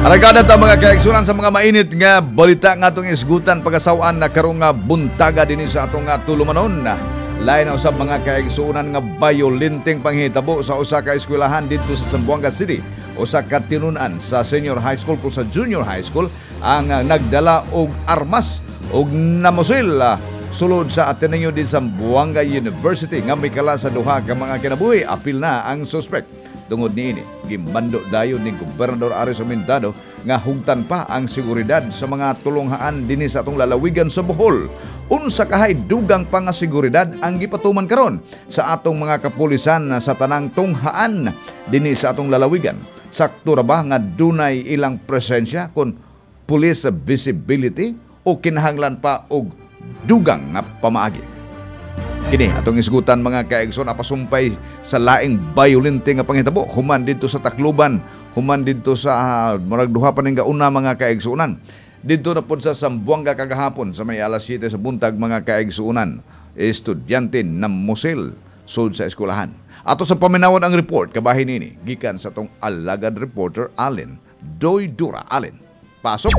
Aragada ta mga kaigsunan sa mga mainit nga balita nga atong isgutan pagasawan na karong nga buntaga dinhi sa atong nga tulumanon. Lain na usab mga kaigsunan nga bayolenteng panghitabo sa usa ka eskwelahan dito sa Zamboanga City. Usa ka tinunan sa senior high school o sa junior high school ang nagdala og armas og namusil sulod sa Ateneo di Zamboanga University nga may kala sa duha ka mga kinabuhi. Apil na ang suspect. Tungod niini, gimbando dayon ni Gobernador Aris Humintado nga hugtan pa ang seguridad sa mga tulonghaan dinhi sa atong lalawigan sa Bohol. Unsa kahay dugang pa nga seguridad ang gipatuman karon sa atong mga kapulisan sa tanang tunghaan dinhi sa atong lalawigan. Sakto ra ba nga dunay ilang presensya kon police visibility o kinahanglan pa og dugang nga pamaagi? Kini atong isgutan mga kaigsoon apasumpay sa laing violente nga panghitabo human didto sa Tacloban, human didto sa murag duha pa ning gauna mga kaigsuonan. Didto na pud sa Zamboanga kagahapon sa may alas 7 sa buntag mga kaigsuonan, estudyante na musil sud sa eskwelahan. Ato sa paminawon ang report kabahin nini gikan sa tong alagad reporter Allen Doydura. Allen, pasok.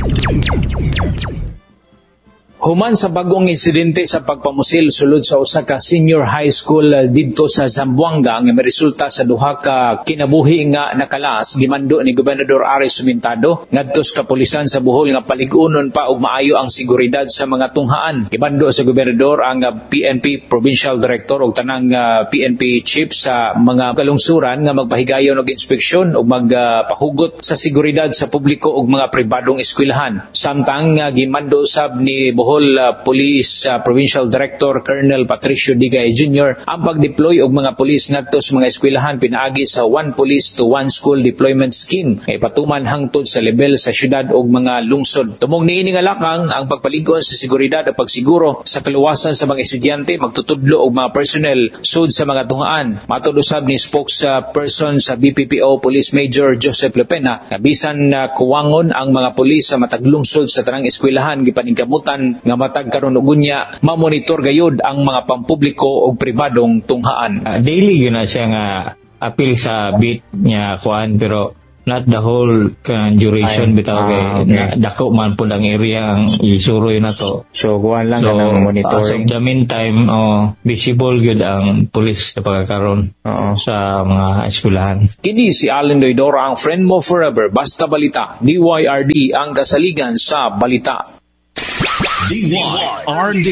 Human sa bagong insidente sa pagpamusil sulod sa usa ka senior high school didto sa Zamboanga nga resulta sa duha ka kinabuhi nga nakalas gimando ni Gobernador Aris Humintado ngadto sa kapulisan sa Bohol nga paligunon pa og maayo ang seguridad sa mga tunghaan. Gimando sa gobernador ang PNP Provincial Director ug tanang PNP chief sa mga kalungsuran nga magpahigayon og inspeksyon ug magpahugot sa seguridad sa publiko ug mga pribadong eskwelahan. Samtang gimando sab ni Bohol Police Provincial Director Colonel Patricio Digay Jr. ang pag-deploy og mga pulis ngadto sa mga eskwelahan pinaagi sa One Police to One School Deployment Scheme kay patuman hangtod sa level sa syudad og mga lungsod. Tumong niini nga lakang ang pagpaligon sa seguridad at pagsiguro sa kaluwasan sa mga estudyante magtutudlo og mga personnel sud sa mga tunghaan. Matud usab ni spokesperson sa BPPO Police Major Joseph Lopena nga bisan kuwangon ang mga pulis sa matag lungsod sa tanang eskwelahan gipaningkamutan nga matag karon og unya ma-monitor gayud ang mga pampubliko ug pribadong tunghaan. Daily yun na siya nga appeal sa beat niya kuan pero not the whole duration bitaw kay dako man pud ang area ang isuroy na to. So kuan lang kanang monitoring. As of the meantime visible gyud ang police sa pagkakaroon sa mga eskwelahan. Kini si Allen Doydora, ang friend mo forever, basta balita. DYRD ang kasaligan sa balita. DYRD.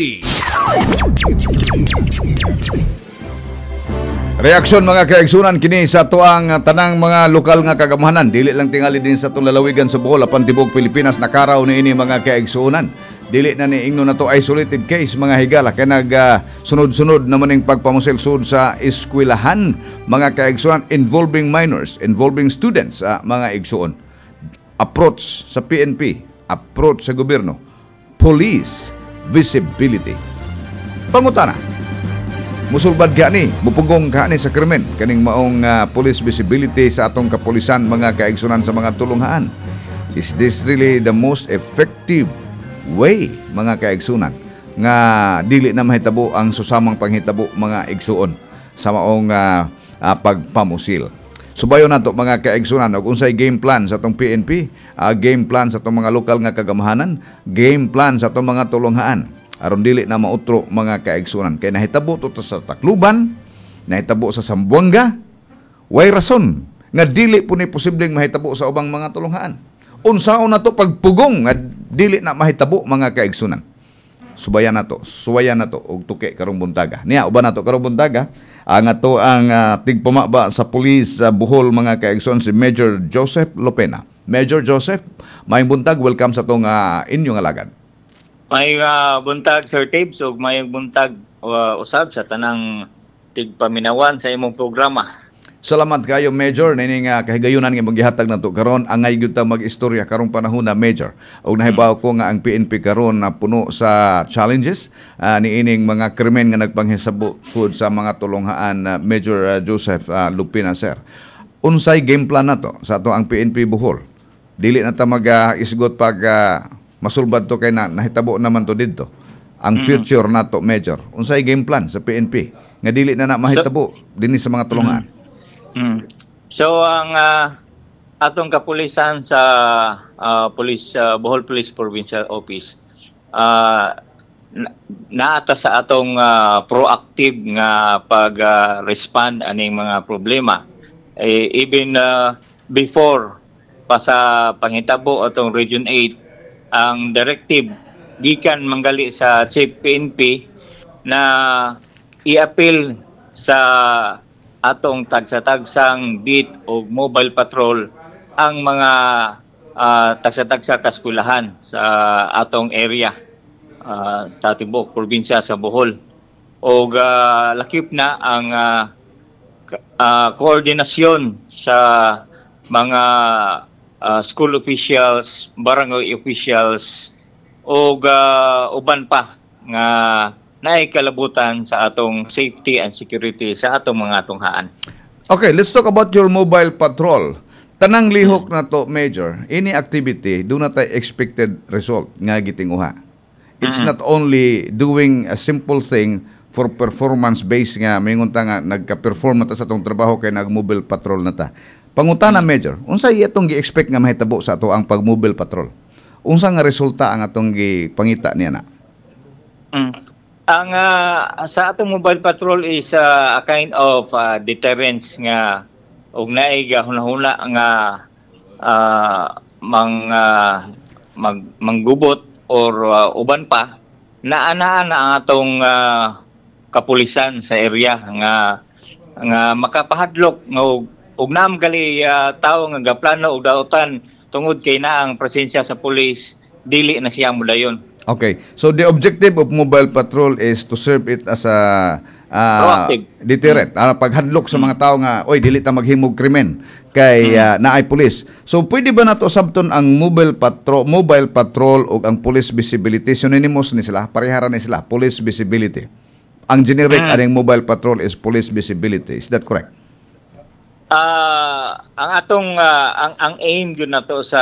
Reaksyon mga kaigsunan kini sa tuang tanang mga lokal nga kagamahanan dili lang tingali din sa atong lalawigan sa Bohol apan tibuok Pilipinas nakaraw niini mga kaigsunan. Dili na ni ingno na to isolated case mga higala kay sunod-sunod naman ning pagpamusil sud sa eskwelahan mga kaigsunan involving minors, involving students mga igsuon. Approach sa PNP, approach sa gobyerno, police visibility. Pangutana, musulbad ka ni, mupugong ka ni sa krimen, kaning maong police visibility sa atong kapulisan mga kaigsunan sa mga tulunghaan. Is this really the most effective way mga kaigsunan nga dili na mahitabo ang susamang panghitabo mga igsuon sa maong pagpamusil? Subayon nato mga kaigsunan og unsay game plan sa atong PNP, game plan sa atong mga lokal nga kagamahanan, game plan sa atong mga tulunghaan aron dili na mautro mga kaigsunan kay nahitabo to sa Tacloban, nahitabo sa Zamboanga, way rason nga dili po ni posibleng mahitabo sa ubang mga tulunghaan. Unsaon na to pagpugong nga dili na mahitabo mga kaigsunan? Subayan na to og tuki karong buntaga. Niya uban nato karong buntaga ang ato ang tigpamaba sa Police Bohol mga kaigsunan si Major Joseph Lopena. Major Joseph, may buntag, welcome sa tong inyong alagad. May buntag Sir Tibbs ug may buntag usab sa tanang tigpaminawan sa imong programa. Salamat kayo Major nining kahigayunan nga maggihatag nato karon angay gyud ta mag-istorya karong panahon na Major. Og nahibaw ko nga ang PNP karon na puno sa challenges niining mga krimen nga nagpanghisabo sud sa mga tulunghaan Major Joseph Lupina sir. Unsay game plan nato sa ato ang PNP Bohol? Dili na ta mag-isgot pag masulbad to kay nahitabo naman to didto. Ang future nato Major. Unsay game plan sa PNP nga dili na mahitabo dinhi sa mga tulunghaan? So ang atong kapulisan sa Bohol Police Provincial Office naata sa atong proactive nga pag-respond aning mga problema. Even before pa sa panghitabo atong Region 8, ang directive gikan manggali sa Chief PNP na i-appeal sa atong tagsa-tagsang beat o mobile patrol ang mga tagsa-tagsa kaskulahan sa atong area sa tibok probinsya sa Bohol. O lakip na ang koordinasyon sa mga school officials, barangay officials o uban pa nga naay kalabutan sa atong safety and security sa atong mga tunghaan. Okay, let's talk about your mobile patrol. Tanang lihok na to, Major, any activity, do not expected result nga gitinguha. It's not only doing a simple thing for performance based nga mingon ta nga nagka-perform na ta sa atong trabaho kay nag-mobile patrol na ta. Pangutana, Major, unsa itong gi-expect nga mahitabo sa ato ang pag-mobile patrol? Unsa nga resulta ang atong gipangita niya na? Ang sa atong mobile patrol is a kind of deterrence nga og naay gahuna-huna nga manggubot or uban pa naanaan ang atong kapulisan sa area nga makapahadlok nga og naam gali tawo nga gaplano og dautan tungod kay na ang presensya sa pulis dili na siya mudayon. Okay. So the objective of mobile patrol is to serve it as a deterrent. Paghadlok sa mga tao nga, oy, dili ta maghimog krimen kay naay pulis. So pwede ba nato sabton ang mobile patrol ug ang police visibility synonymous ni sila, parehara ni sila, police visibility. Ang generic aning mobile patrol is police visibility. Is that correct? Ang atong ang aim gyud nato sa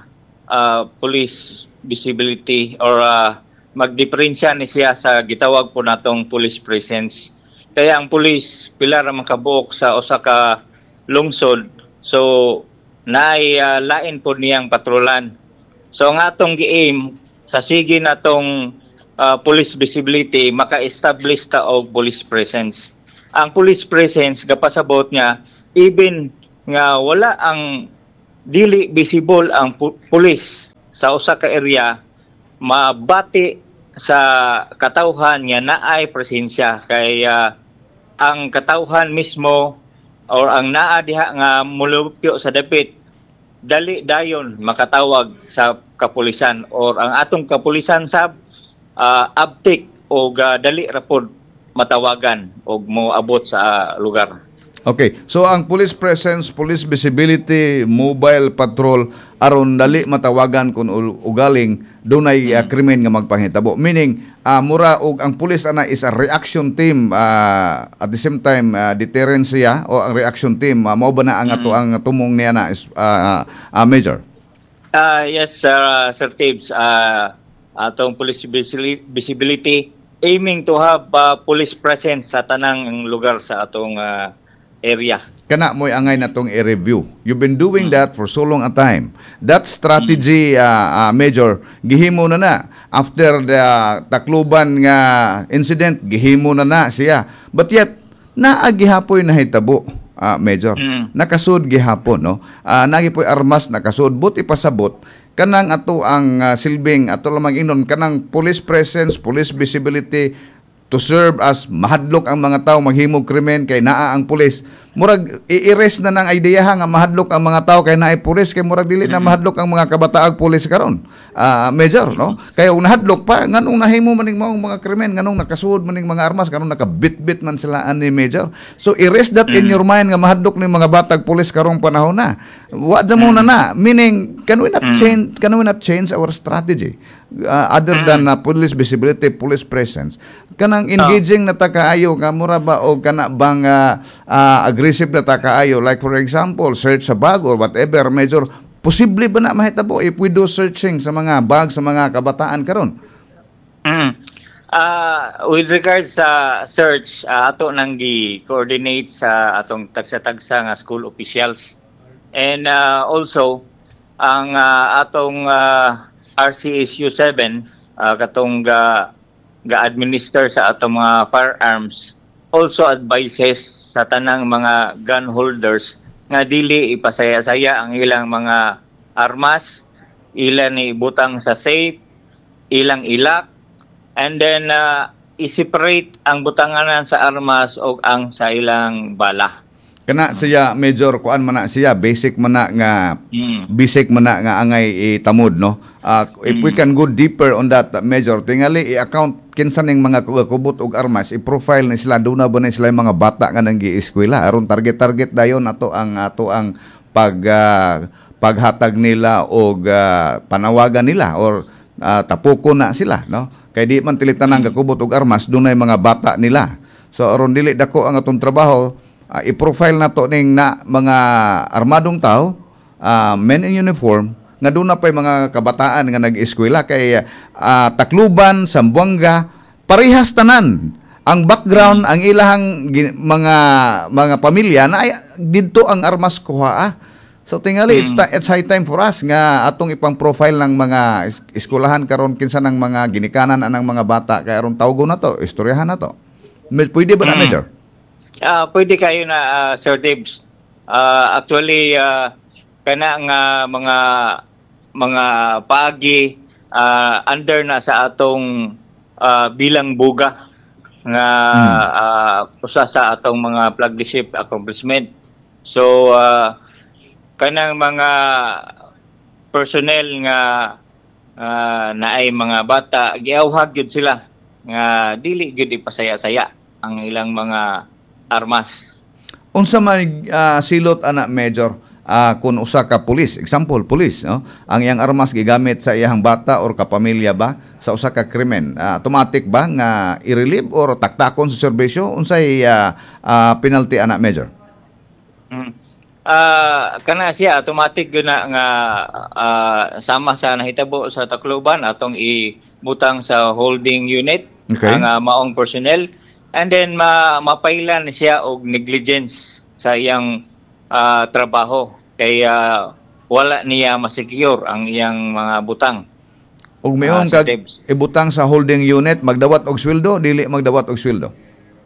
police visibility or magdiferensya ni siya sa gitawag po natong police presence. Kaya ang police pila ra makabuok sa usa ka lungsod, so naay lain po niyang patrolan. So ang atong gi-aim sa sige natong police visibility maka-establish ta og police presence. Ang police presence gapasabot niya even nga wala ang dili visible ang police sa usa ka area, mabati sa katawhan nga naay presensya kay ang katawhan mismo or ang naa diha nga mulupyo sa dapit dali dayon makatawag sa kapulisan or ang atong kapulisan sab abtik o dali ra pod matawagan og moabot sa lugar. Okay, so ang police presence, police visibility, mobile patrol aron dali matawagan kung ugaling dunay krimen nga magpahitabo. Meaning, mura og ang police ana is a reaction team at the same time deterrence siya o ang reaction team mao ba na ang ato ang tumong niya na is Major? Yes, Sir Tibbs. Atong police visibility aiming to have police presence sa tanang lugar sa atong area. Kana mo'y angay na tong i-review. You've been doing that for so long a time. That strategy, Major, gihimo na. After the Tacloban nga incident, gihimo na siya. But yet, naagihapoy nahitabo, Major. Nakasud gihapon, no? Nagipoy armas nakasud. But ipasabot, kanang ato ang silbing, ato lamang inon, kanang police presence, police visibility, to serve as mahadlok ang mga tao maghimog krimen kay naa ang pulis. Murag i-erase na ng ideyaha nga mahadlok ang mga tao kay naay pulis kay murag dili na mahadlok ang mga kabataang pulis karon. Major, no? Kaya ug nahadlok pa nganong nahimo maning maong mga krimen, nganong nakasuod maning mga armas, kanong nakabit-bit man sila ani Major. So erase that in your mind nga mahadlok ning mga batag pulis karong panahon na. Wa ja mo na. Meaning can we not change our strategy other than police visibility, police presence. Kanang engaging na ta kaayo nga mura ba o kana bang aggressive na ta kaayo, like for example search sa bag or whatever, Major, posible ba na mahitabo if we do searching sa mga bag sa mga kabataan karon? With regards sa search, ato nang gi-coordinate sa atong tagsa-tagsa nga school officials And also ang atong RCSU 7 katong ga-administer sa atong mga firearms also advises sa tanang mga gun holders nga dili ipasaya-saya ang ilang mga armas, ilan ni butang sa safe, ilang ilak, and then i-separate ang butanganan sa armas o ang sa ilang bala. Kana siya Major kuan man na siya basic man na nga basic man na nga angay itamod no. If we can go deeper on that Major, tingali i-account kinsa ning mga kubot og armas, i-profile ni sila duna ba na sila yung mga bata nga nang gi-eskwela aron target dayon ato ang paghatag nila og panawagan nila or tapuko na sila no. Kay di man tilitanang kakubot og armas dunay mga bata nila. So aron dili dako ang atong trabaho, i-profile nato ning na mga armadong tao, men in uniform nga doon na pa'y mga kabataan nga nag-eskwela kay Tacloban, Zamboanga, parehas tanan. Ang background, ang ilahang mga pamilya na ay dito ang armas kuha. So tingali, it's high time for us nga atong ipang-profile ng mga eskwelahan karon kinsa ng mga ginikanan anang mga bata kay aron tawgo na to, istoryahan na to. Pwede ba na, Major? Pwede kayo na Sir Dibs. Actually kana nga mga paagi under na sa atong bilang buga nga usa sa atong mga flagship accomplishment. So kanang mga personnel nga naay mga bata giawhag gyud sila nga dili gyud ipasaya-saya ang ilang mga armas. Unsa man silot ana Major? Kung usa ka pulis, example pulis, no? Ang iyang armas gigamit sa iyang bata or kapamilya ba sa usa ka krimen, automatic ba nga i-relieve or taktakon sa serbisyo? Unsay penalty ana Major? Kana siya automatic yun na nga sama sa nahitabo sa Tacloban atong ibutang sa holding unit ang maong personnel, and then mapailan siya og negligence sa iyang trabaho kaya wala niya ma-secure ang iyang mga butang. Ug mayon kag ibutang sa holding unit magdawat og sweldo, dili magdawat og sweldo?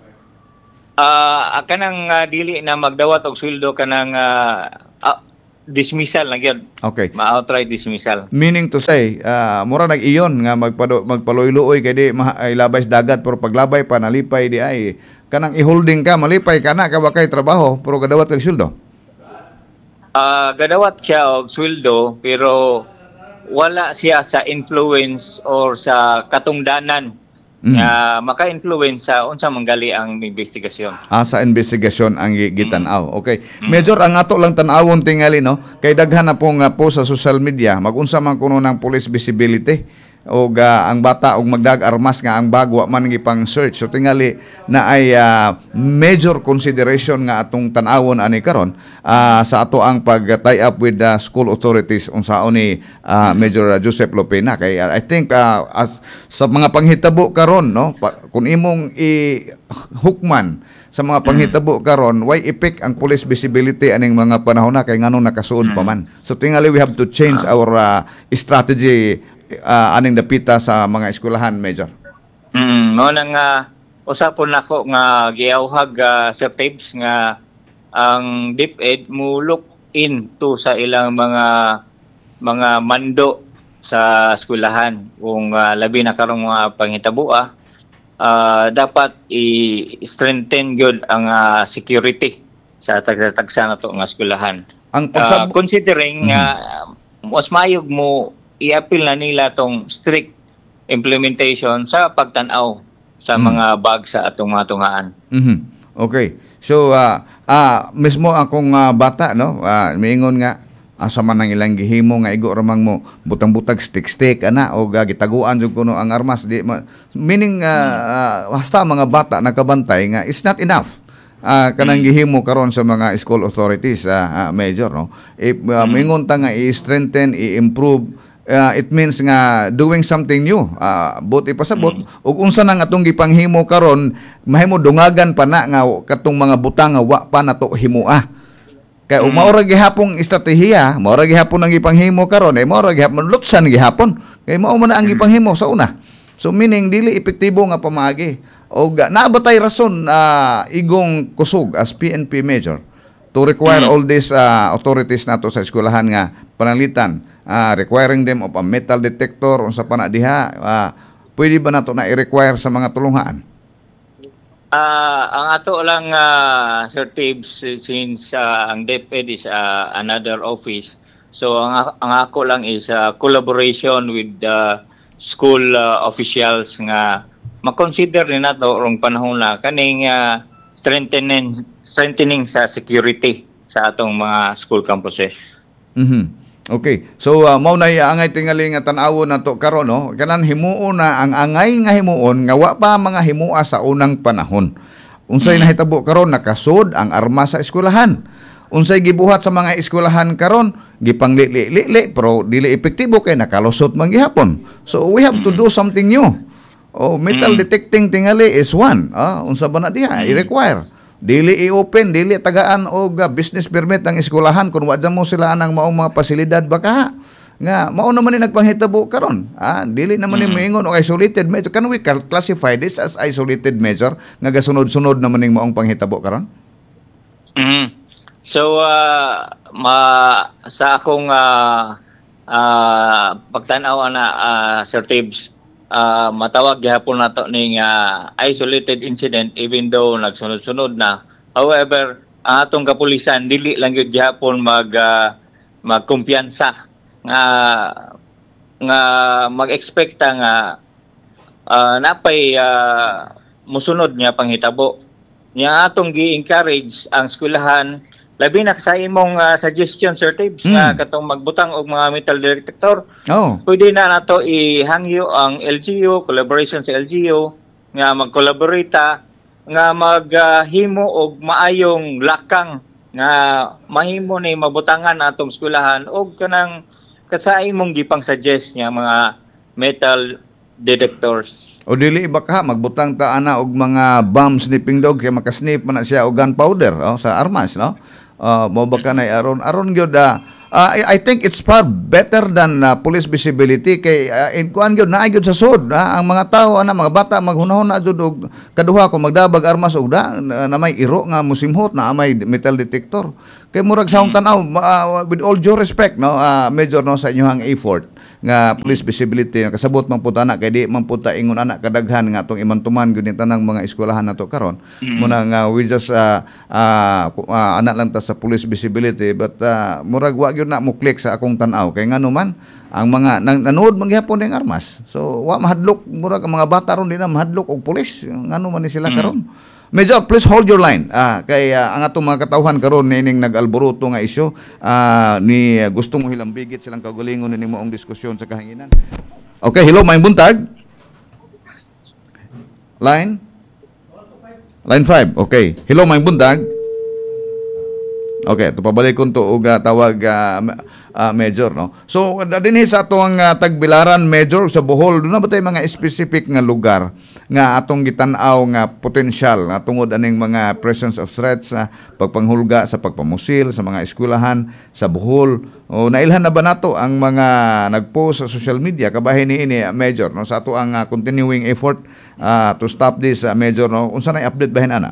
Kanang dili na magdawat og sweldo kanang dismissal na gyud. Okay. Ma-outright dismissal. Meaning to say, mura nag-iyon nga magpaloy-luoy kay di ilabay sa dagat pero paglabay pa nalipay di ay kanang i-holding ka malipay kana ka wa kay trabaho pero gadawat og sweldo. Gadawat siya og sweldo pero wala siya sa influence or sa katungdanan nga maka-influence sa unsa manggali ang investigasyon. Sa investigasyon ang gitanaw. Okay. Major, ang ato lang tan-awon tingali no, kay daghan na pong po sa social media magunsa man kuno ng police visibility o ang bata og magdag armas nga ang bag wa man gipang search. So tingali na ay major consideration nga atong tan-awon ani karon sa ato ang pag-tie up with the school authorities unsaon ni Major Joseph Lopena kay I think as sa mga panghitabo karon no kung imong hukman sa mga panghitabo karon why effect ang police visibility aning mga panahon na kay nganong nakasuod pa man. So tingali we have to change our strategy aning dapita sa mga eskwelahan, Major. Mo nang usapon nako nga giawhag sa tapes nga ang DepEd mo look into sa ilang mga mando sa eskwelahan kung labi na karong mga panghitabo dapat i-strengthen gyud ang security sa tagsa nato nga eskwelahan. Ang considering mas mayog mo i-appeal na nila tong strict implementation sa pagtan-aw sa mga bag sa atong mga tunghaan. Okay. So mismo akong bata no, miingon nga asa man ang ilang gihimo nga igo ramang mo butang-butag stick ana o gitaguan jud kuno ang armas di meaning basta mga bata nakabantay nga it's not enough. Kanang gihimo karon sa mga school authorities Major no. If miingon ta nga i-strengthen, i-improve, it means nga doing something new, but ipasabot ug unsa nang atong gipanghimo karon mahimo dungagan pa na nga katong mga butang nga wa pa nato himoa. Kaya maura gihapong estratehiya, maura gihapon ang ipanghimo karon, maura gihapon lutsan gihapon. Kay mao man ang ipanghimo sa una. So meaning dili epektibo nga pamaagi. O naabotay rason igong kusog as PNP Major to require all these authorities nato sa eskwelahan nga pananglitan, requiring them of a metal detector unsa pa na diha. Pwede ba nato na i-require sa mga tulungan? Ang ato lang, Sir Tibbs, since ang DepEd is another office, so ang ako lang is collaboration with the school officials nga makonsider ni nato rong panahon na kaning strengthening sa security sa atong mga school campuses. Okay. So mao na angay tingali nga tan-awon nato karon no. Kanan himuon na ang angay nga himuon nga wa pa mga himua sa unang panahon. Unsay nahitabo karon nakasud ang armas sa eskwelahan. Unsay gibuhat sa mga eskwelahan karon gipanglili pero dili epektibo kay nakalusot man gihapon. So we have to do something new. Metal detecting tingali is one. Unsa ba na diha i-require? Dili i-open, dili tagaan og business permit ang eskwelahan kung wa mo sila anang maong mga pasilidad baka nga mao naman ni nagpanghitabo karon. Dili naman ni moingon og isolated measure. Can we classify this as isolated measure nga gasunod-sunod naman ning maong panghitabo karon? So sa akong pagtan-aw na Sir Tibbs, matawag gihapon nato ning isolated incident even though nagsunod-sunod na. However, ang atong kapulisan dili lang gyud gihapon magkumpiyansa nga mag-expecta nga napay musunod niya panghitabo. Nya atong gi-encourage ang eskwelahan labi na sa imong suggestion, Sir Tibbs, na katong magbutang og mga metal detector. Pwede na nato ihangyo ang LGU, collaboration sa LGU, nga mag-collaborate nga maghimo og maayong lakang nga mahimo ni mabutangan atong eskwelahan og kanang sa imong gipang suggest nga mga metal detectors. O dili ba ka magbutang ta ana og mga bomb sniffing dog kay makasnip man na siya og gunpowder sa armas, no? Mo ba ka na aron gyud I think it's far better than police visibility kay in kuan gyud naay gyud sa sud ang mga tawo mga bata maghunahon na jud og kaduha ko magdabag armas og na may iro nga musimhot na may metal detector kay murag saong tan-aw with all due respect no Major no sa inyong effort nga police visibility kasabot man punta na kay di man punta ingon anak kadaghan nga atong imantuman gyud tanang mga eskwelahan nato karon muna nga we just anak lang ta sa police visibility but murag wa gyud na mo click sa akong tan-aw kay ngano man ang mga nanood man gyapon ning armas so wa mahadlok murag ang mga bata ron di na mahadlok og pulis ngano man ni sila karon. Major, please hold your line. Kay ang atong mga katawhan karon nining nag-alboruto nga isyu ni gusto mo hilambigit silang kaugalingon ni moong diskusyon sa kahanginan. Okay, hello, may buntag. Line 5. Okay. Hello, may buntag. Okay, to pabalik ko to og tawag Major no. So dinhi sa atong tagbilaran Major sa Bohol do na ba tay mga specific nga lugar nga atong gitan-aw nga potential nga tungod aning mga presence of threats sa pagpanghulga sa pagpamusil sa mga eskwelahan sa Bohol. O nailhan na ba nato ang mga nagpost sa social media kabahin niini Major no sa ato ang continuing effort to stop this Major no. Unsa nay update bahin ana?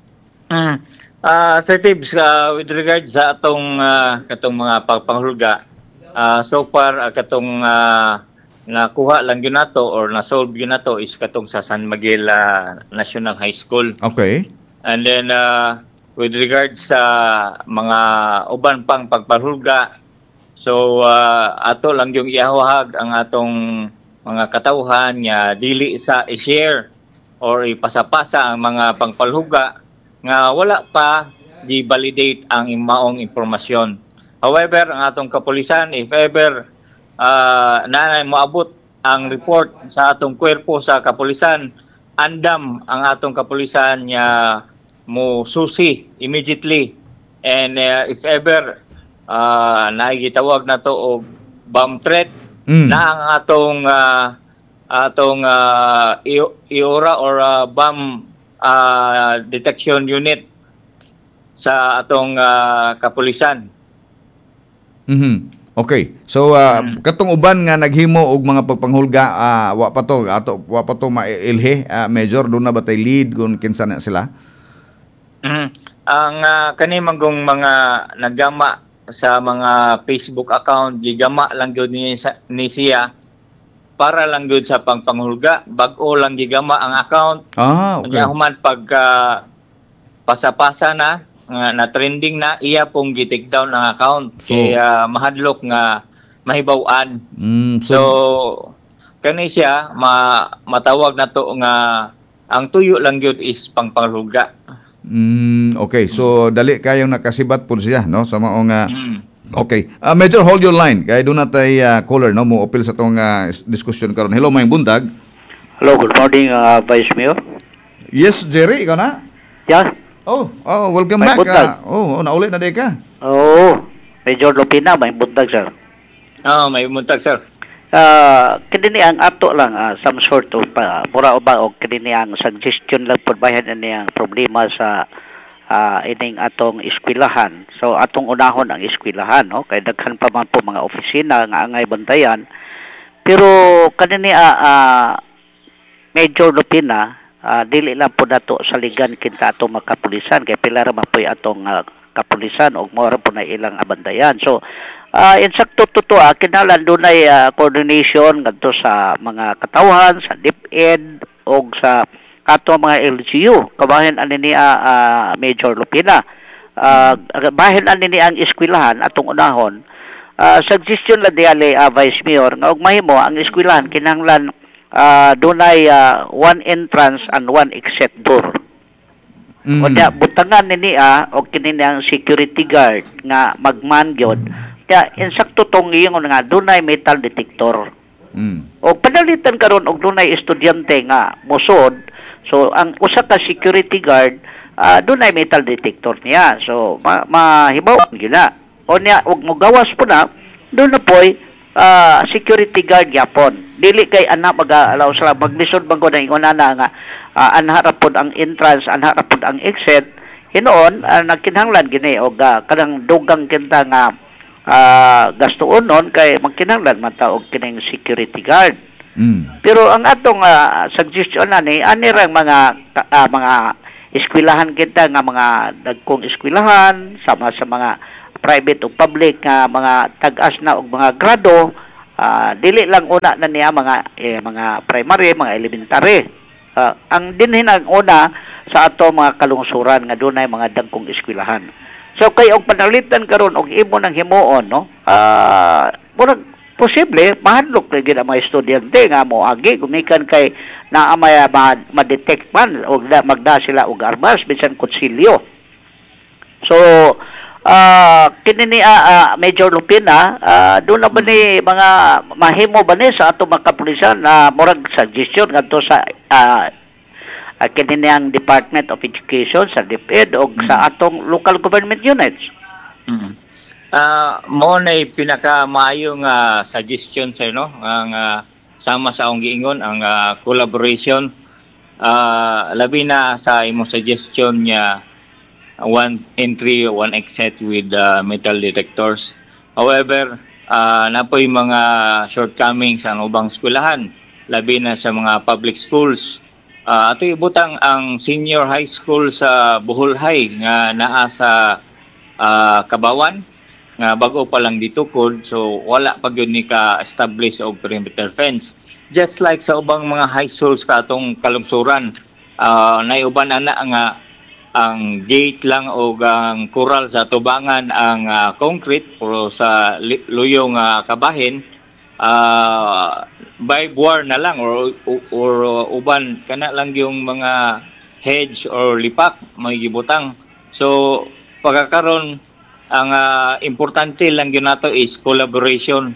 Sir Tibbs, with regards sa atong katong mga pagpanghulga, so far katong nakuha lang yun nato or na-solve yun nato is katong sa San Miguel National High School. Okay. And then with regards sa mga uban pang pagpanghulga, so ato lang yung iahawag ang atong mga katawhan nga dili sa i-share or ipasapasa ang mga pangpalhuga nga wala pa di-validate ang maong impormasyon. However, ang atong kapulisan, if ever na moabot ang report sa atong kwerpo sa kapulisan, andam ang atong kapulisan nga mo susi immediately. And if ever naigitawag na to og bomb threat na ang atong IORA or bomb detection unit sa atong kapulisan. Okay. So katong uban nga naghimo og mga pagpanghulga wa pa to mailhe Major do na batay lead kun kinsa na sila? Ang kani manggong mga naggama sa mga Facebook account gigama lang gyud ni siya para lang gyud sa pangpanghulga, bag-o lang gigama ang account. Okay. Nya human pag pasa-pasa na trending na iya pong gi-take down ang account kaya mahadlok nga mahibaw-an. So kani siya matawag na to nga ang tuyo lang gyud is pangpanghulga. Okay, so dali kayong nakasibat po siya, no? Sa maong okay. Major, hold your line. Kaya doon natay caller, no? Mo appeal sa itong diskusyon karon. Hello, Mayang Bundag. Hello, good morning, Vice Mayor. Yes, Jerry, ikaw na? Yeah. Welcome May back. bundag. Naulit na di ka. Major Lupina, may buntag, sir. May muntag, sir. Kini ang ato lang some sort of mura o ba o kini ang suggestion lang pagbayan ani ang problema sa ining atong eskwelahan. So atong unahon ang eskwelahan, no, kay daghan pa man po mga opisina nga angay bantayan. Pero kanini Major Lupina, dili lang po nato saligan kinta atong mga kapulisan kay pila ra man po atong kapulisan og mao ra po na ilang abantayan. So insakto totoo kinahanglan dunay coordination ngadto sa mga katawhan sa DepEd o sa ato mga LGU kabahin ani ni Major Lupina. Bahin ani ni ang eskwelahan atong unahon. Suggestion la diali Vice Mayor nga og mahimo ang eskwelahan kinahanglan dunay one entrance and one exit door. Unya butangan ni og kini ang security guard nga magman gyud. Kaya insakto tong ingon nga dunay metal detector. O padalitan karon og dunay estudyante nga mosod. So ang usa ka security guard dunay metal detector niya. So mahibaw gina. O niya og mogawas po na doon na po'y security guard yapon. Dili kay ana mag-alaw sila maglisod bang ko na ingon na nga anharapod ang entrance, anharapod ang exit. Hinoon nagkinahanglan gini og kanang dugang kinta nga gastuonon kay magkinahanglan man ta og kining security guard. Pero ang atong suggestion ani ra mga eskwelahan kita nga mga dagkong eskwelahan sama sa mga private o public nga mga tag-as na og mga grado, dili lang una na niya mga primary, mga elementary. Ang dinhin ang una sa ato mga kalungsuran nga dunay mga dagkong eskwelahan. So kay og panalitan karon og imo nang himuon, no? Murag posible mahadlok na gid ang mga estudyante nga moagi gumikan kay naa may ma-detect man og magda sila og armas bisan kutsilyo. So kini ni Major Lupina, doon na ba ni mga mahimo ba ni sa ato mga kapulisan na murag suggestion ngadto sa kini ang Department of Education sa DepEd o sa atong local government units. Mo na pinaka-maayong suggestion sa ang sama sa akong giingon ang collaboration labi na sa imong suggestion niya one entry, one exit with metal detectors. However, napoy mga shortcomings ang ubang eskwelahan labi na sa mga public schools. Ato ibutang ang senior high school sa Bohol High nga naa sa Kabawan nga bago pa lang ditukod, so wala pa gyud ni ka-establish og perimeter fence. Just like sa ubang mga high schools ka atong kalungsuran, naiuban ana nga ang gate lang o ang kural sa tubangan ang concrete pero sa luyong kabahin by war na lang or uban kana lang yung mga hedge or lipak may gibutang. So pagkakaroon ang importante lang yun nato is collaboration.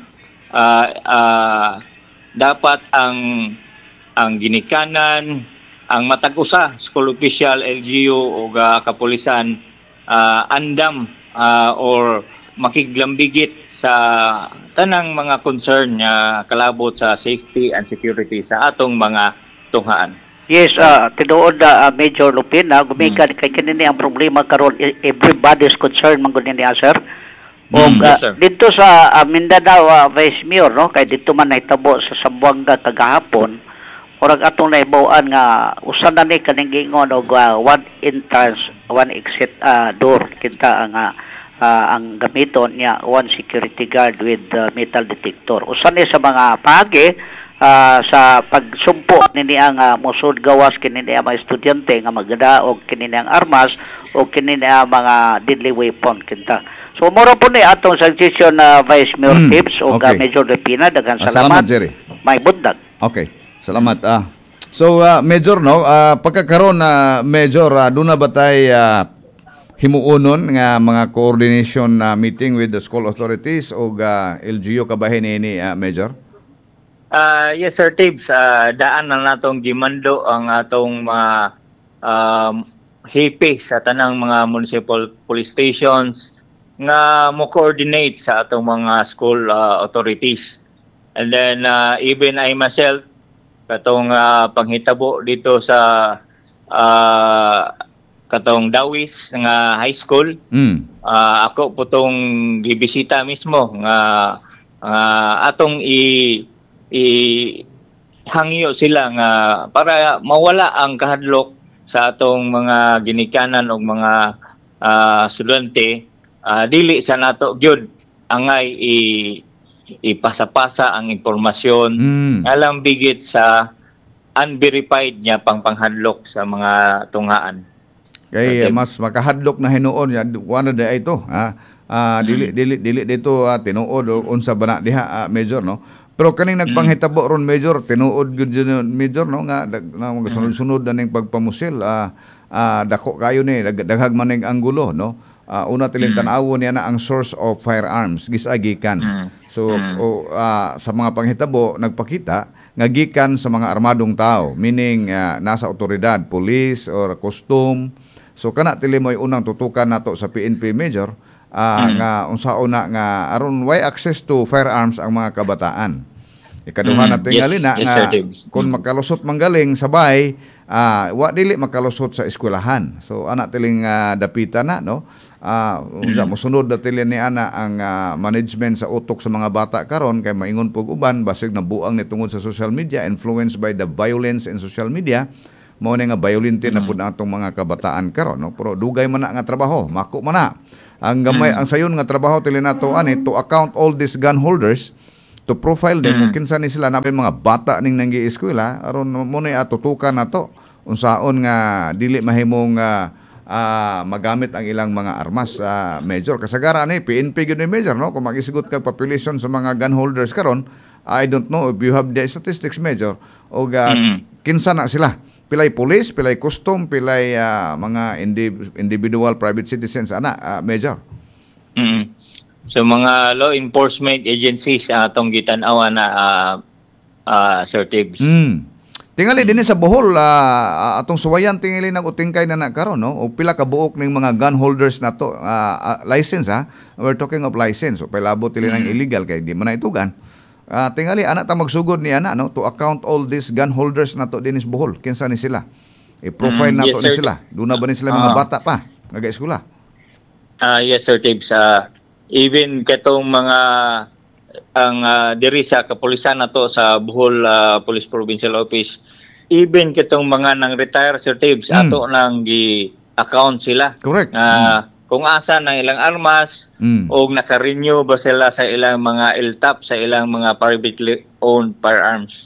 Dapat ang ginikanan, ang matag-usa, school official, LGU o kapulisan andam or makiglambigit sa tanang mga concern nga kalabot sa safety and security sa atong mga tunghaan. Yes, tinuod Major Lupina, gumikan kay kinini ang problema karon, everybody's concerned man gud niya, sir. O Yes, sir. dito sa Mindanao, Vice Mayor, no, kay dito man nahitabo sa Zamboanga kagahapon, murag atong nahibawan nga usa na ni kaning giingon og one entrance, one exit door kinta ang gamiton niya, one security guard with metal detector. Usa ni sa mga pagi sa pagsumpo nini ang musud gawas kini ang mga estudyante nga magdaog kini ang armas o kini ang mga deadly weapon kinta. So mura po ni atong suggestion na Vice Mayor Tips o okay. Major Lupina, daghang Salamat, salamat. Jerry. May bundag. Okay. Salamat. So, Major, no, pagkakaroon na Major, doon na ba tayo himuunon nga mga coordination meeting with the school authorities o LGU kabahin ini, Major? Yes, Sir Tibbs. Daan na natong gimando ang atong mga hipi sa tanang mga municipal police stations nga mo coordinate sa atong mga school authorities. And then even I myself katong panghitabo dito sa katong Dawis nga high school. Ako po tong gibisita mismo nga atong hangyo sila nga para mawala ang kahadlok sa atong mga ginikanan o mga estudyante. Dili sa nato gyud angay ipasa-pasa ang impormasyon alam bigit sa unverified niya panghadlok sa mga tungaan. Kay mas makahadlok na hinuon ya wala da ito dili dito tinuod unsa bana diha Major, no. Pero kaning nagpanghitabo ron Major, tinuod gyud Major, no, nga sunod-sunod na ning pagpamusil dako kayo ni daghag man ning anggulo, no. Una tiling tan-awon niya na ang source of firearms gisagikan. So sa mga panghitabo nagpakita nga gikan sa mga armadong tao, meaning nasa otoridad, police or custom. So kana tili mo'y unang tutukan nato sa PNP Major nga unsaon na nga aron way access to firearms ang mga kabataan. Ikaduha na tingali na nga kung makalusot manggaling sabay wa dili makalusot sa eskwelahan. So ana tiling dapita na, no. Mosunod na tili ni ana ang management sa utok sa mga bata karon kay maingon pug uban basig nabuang ni tungod sa social media, influenced by the violence in social media. Mao nga violente na pud atong mga kabataan karon, no. Pero dugay man na nga trabaho, mako man na. Ang gamay ang sayon nga trabaho tili nato ani to account all these gun holders, to profile them kinsa ni sila na mga bata ning nanggi-eskwela aron mo na atutukan nato unsaon nga dili mahimong magamit ang ilang mga armas. Major kasagaran ni PNP gyud ni Major, no, kung mag-isgot kag population sa mga gun holders karon, I don't know if you have the statistics Major o kinsa na sila. Pilay police, pilay custom, pilay mga individual private citizens Major. So mga law enforcement agencies atong gitan-aw na Sir Tibbs. Tingali din sa Bohol atong suwayan tingali nag-utingkay na karon, no, o pila ka buok ning mga gun holders nato license we're talking of license, so palabo tili nang illegal kay di man na itugan. Tingali ana ta magsugod ni ana, no, to account all these gun holders nato din sa Bohol, kinsa ni sila, i-profile nato ni sila, duna ba ni sila mga bata pa nag-eskwela. Yes Sir Tibbs, even katong mga ang diri sa kapulisan nato sa Bohol Police Provincial Office, even katong mga nang retire Sir Tibbs, ato nang gi-account sila. Correct. Kung asa ng ilang armas o naka-renew ba sila sa ilang mga LTAP, sa ilang mga privately owned firearms.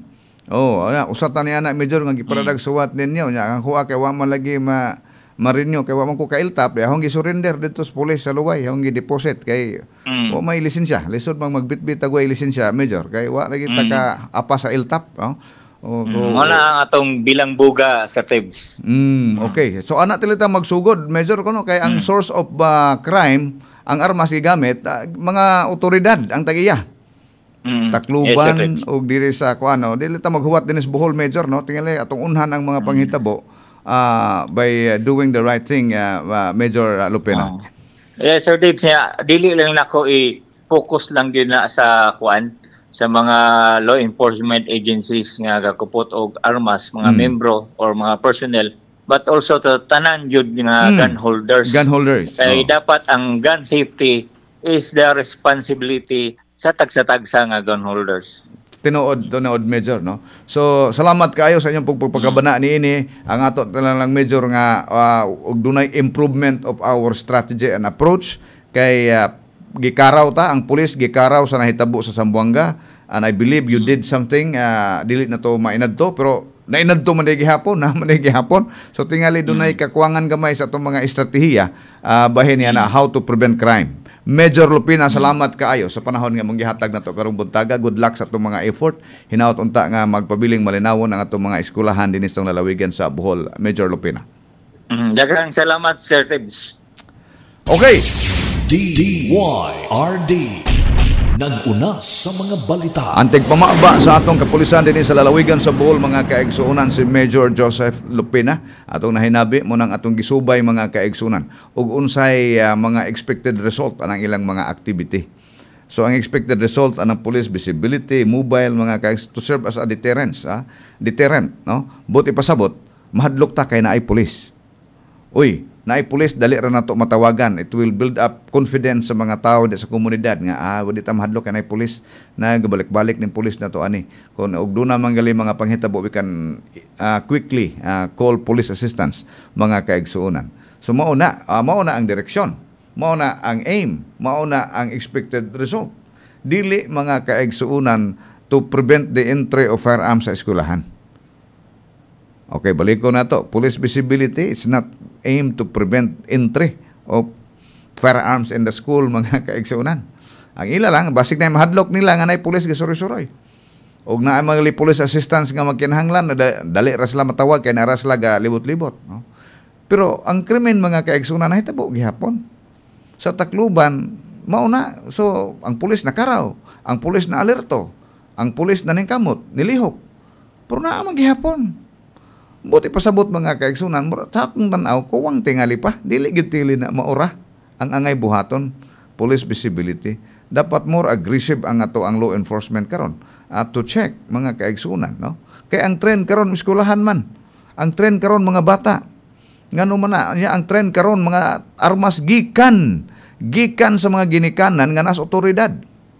Usat na niya na Major nga giparadag suwat ninyo nya ang kuha kay wa man lagi ma-renew kay wa man ko ka LTAP, akong gi-surrender dito sa police sa Luway, akong gi-deposit kay o may lisensya, lisod bang magbitbit agway lisensya Major kay wa lagi ta ka apa sa LTAP, no. Wala ang atong bilang buga sa Tibbs. Okay. So ana tilita magsugod Major kuno kay ang source of crime, ang armas gigamit mga otoridad ang tagiya. Takluban o diri sa kuano, dili ta maghuwat dinis Bohol Major, no. Tingali atong unhan ang mga panghitabo by doing the right thing Major Lupena. Yes Sir Tibbs, dili lang nako i-focus lang din na sa kuan sa mga law enforcement agencies nga gakupot og armas, mga membro or mga personnel, but also to tanan jud nga gun holders. Gun holders. Kay dapat ang gun safety is the responsibility sa tagsa-tagsa nga gun holders. Tinuod Major, no? So salamat kayo sa inyong pagpagkabana niini. Ang ato lang Major nga og dunay improvement of our strategy and approach kay gikaraw ta ang pulis, gikaraw sa nahitabo sa Zamboanga, and I believe you did something. Dili na to mainadto pero nainadto man gihapon na man gihapon. So tingali dunay kakuwangan gamay sa atong mga estratehiya bahin niya na how to prevent crime. Major Lupina, salamat kaayo sa panahon nga mong gihatag nato karong buntaga. Good luck sa atong mga effort. Hinaot unta nga magpabiling malinawon ang atong mga eskwelahan dinhi sa lalawigan sa Bohol. Major Lupina. Daghang salamat, Sir Tibbs. Okay. DYRD nag-una sa mga balita. Antig pamaba sa atong kapulisan dinhi sa lalawigan sa Bohol, mga kaigsuonan, si Major Joseph Lupina. Atong nahinabi mo nang atong gisubay mga kaigsuonan ug unsay mga expected result anang ilang mga activity. So ang expected result anang police visibility, mobile mga to serve as a deterrent, no? Buti pasabot mahadlok ta kay naay police. Uy, naay pulis, dali ra nato matawagan. It will build up confidence sa mga tao sa komunidad nga wadi ta mahadlok kay naay pulis, nagabalik-balik ning pulis nato ani. Kun og duna manggali mga panghitabo, we can quickly call police assistance mga kaigsuonan. So mao na ang direksyon, mao na ang aim, mao na ang expected result. Dili mga kaigsuonan to prevent the entry of firearms sa eskwelahan. Okay, balik ko na to. Police visibility is not aimed to prevent entry of firearms in the school, mga kaigsuonan. Ang ila lang, basig na mahadlok nila nga naay pulis gisuroy-suroy. Og na mga police assistance nga magkinahanglan, dali ra sila matawag kay nara sila ga libot-libot. No? Pero ang krimen, mga kaigsuonan, nahitabo gihapon. Sa Tacloban, mauna. So, ang pulis nakaraw, ang pulis na alerto, ang pulis na ningkamot, nilihok. Pero naamang gihapon. Buti pasabot mga kaigsunan, sa akong tanaw, kuwang tingali pa, dili gitili na maura ang angay buhaton, police visibility. Dapat more aggressive ang law enforcement karon to check mga kaigsunan, no? Kaya ang trend karon eskwelahan man, ang trend karon mga bata, ngano man na, ang trend karon mga armas gikan sa mga ginikanan nga nas otoridad.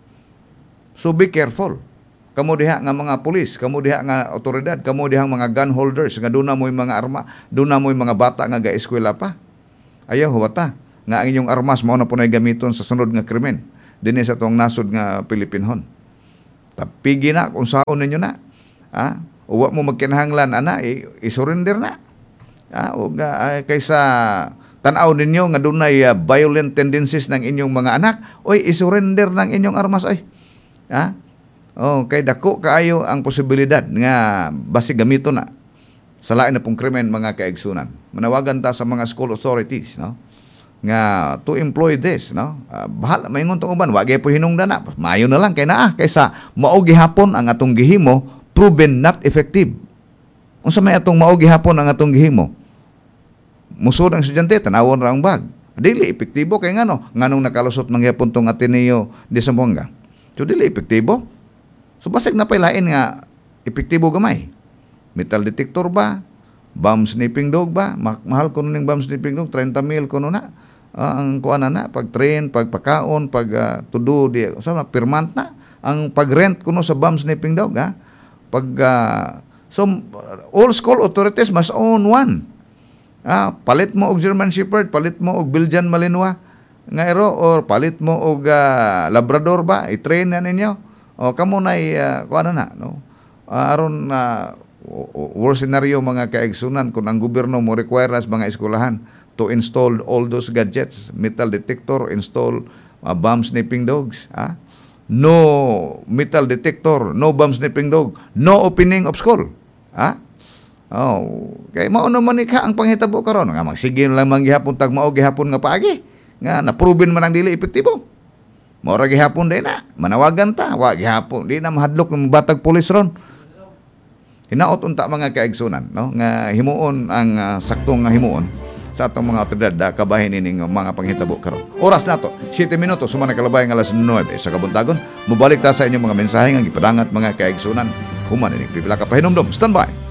So be careful. Kamo diha nga mga pulis, kamo diha nga otoridad, kamo diha mga gun holders nga duna mo'y mga arma, duna mo'y mga bata nga gaeskwela pa. Ayaw huwata nga ang inyong armas mao na punay gamiton sa sunod nga krimen dinhi sa tong nasod nga Pilipinhon. Tapigi na kung saon ninyo na. Uwa mo magkinahanglan ana, i-surrender na. O kaysa tanaw ninyo nga dunay violent tendencies ng inyong mga anak, oy i-surrender ng inyong armas ay. Kay dako kaayo ang posibilidad nga basig gamito na sa lain na pong krimen mga kaigsunan. Manawagan ta sa mga school authorities, no? Nga to employ this, no? Bahala maingon tong uban, wa gyud po hinungdan na. Mayo na lang kay naa kaysa mao gihapon ang atong gihimo proven not effective. Unsa may atong mao gihapon ang atong gihimo? Musod ang estudyante tanawon ra ang bag. Dili epektibo kay nganong nakalusot man gyapon tong Ateneo de Zamboanga. So dili epektibo. So basig na pailain nga epektibo gamay. Metal detector ba? Bomb sniffing dog ba? Mahal kuno ning bomb sniffing dog, 30,000 kuno na. Ang kuana na pag train, pag pagkaon, pag tudo di per month na. Ang pag-rent kuno sa bomb sniffing dog, ha. All school authorities must own one. Palit mo og German Shepherd, palit mo og Belgian Malinois nga ero, or palit mo og Labrador ba? I-train na ninyo. Kamo na kuana na, no? Aron worst scenario mga kaigsunan kung ang gobyerno mo require as mga eskwelahan to install all those gadgets, metal detector, install bomb sniffing dogs, no metal detector, no bomb sniffing dog, no opening of school, kay mao naman ika ang panghitabo karon nga magsige lang man gihapon tag mao gihapon nga paagi nga na-proven man ang dili epektibo. Mora gihapon din na, manawagan ta, wa gihapon, di na mahadlok ng batag pulis ron. Hinaot unta mga kaigsunan, no? Nga himuon ang saktong nga himuon sa atong mga otoridad kabahin ining mga panghitabo karon. Oras nato 7 minutos sumana kalabay ng alas 9 sa kabuntagon. Mubalik ta sa inyong mga mensahe nga gipadangat mga kaigsunan human ining pipila ka pahinumdom. Standby.